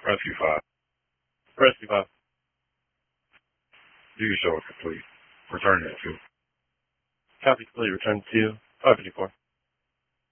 Rescue 5. Rescue 5. Do your show complete. Return at 2. Copy complete. Return to 554.